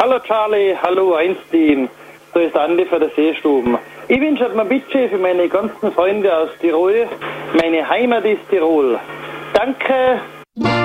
Hallo Charlie, hallo Einstein. So ist Andi für der Seestuben. Ich wünsche mir bitte für meine ganzen Freunde aus Tirol. Meine Heimat ist Tirol. Danke.